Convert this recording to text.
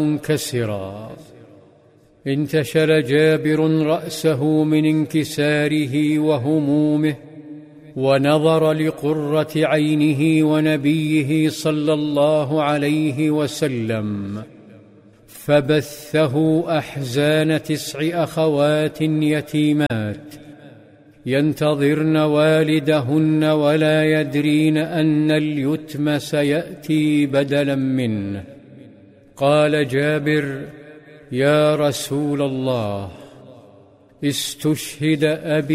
منكسرا. انتشل جابر رأسه من انكساره وهمومه، ونظر لقرة عينه ونبيه صلى الله عليه وسلم، فبثه أحزان 9 أخوات يتيمات ينتظرن والدهن ولا يدرين أن اليتم سيأتي بدلا منه. قال جابر: يا رسول الله، استشهد أبي